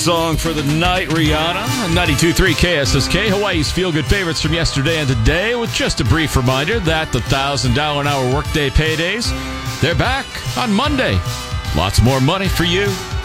song for the night, Rihanna. 92.3 KSSK, Hawaii's feel-good favorites from yesterday and today, with just a brief reminder that the $1,000 an hour workday paydays, they're back on Monday. Lots more money for you.